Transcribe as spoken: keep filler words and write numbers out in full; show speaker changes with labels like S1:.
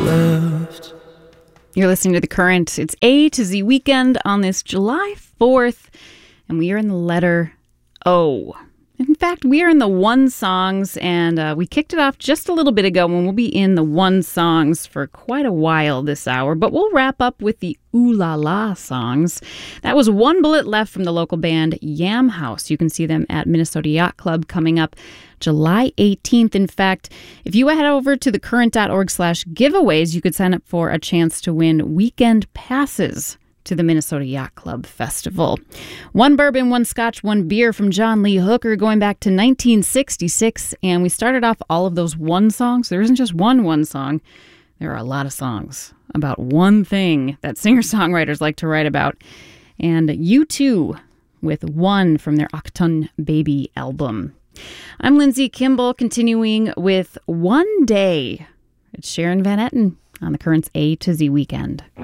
S1: left.
S2: You're listening to The Current. It's A to Z Weekend on this July fourth, and we are in the letter O. In fact, we are in the one songs, and uh, we kicked it off just a little bit ago when we'll be in the one songs for quite a while this hour, but we'll wrap up with the Ooh La La songs. That was One Bullet Left from the local band Yam House. You can see them at Minnesota Yacht Club coming up July eighteenth. In fact, if you head over to thecurrent.org slash giveaways, you could sign up for a chance to win weekend passes to the Minnesota Yacht Club Festival. One bourbon, one scotch, one beer from John Lee Hooker going back to nineteen sixty-six. And we started off all of those one songs. There isn't just one one song. There are a lot of songs about one thing that singer-songwriters like to write about. And U two with One from their Achtung Baby album. I'm Lindsay Kimball, continuing with One Day. It's Sharon Van Etten on the Current's A to Z Weekend.